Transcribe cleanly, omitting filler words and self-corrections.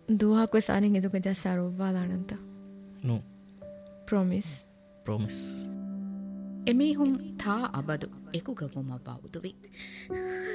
දුවහක්ව සාරින් එදුක ජස්සාරෝවාදානන්ත නු promise එමිහුම් තා අබදු එකුගමුම බෞදුවි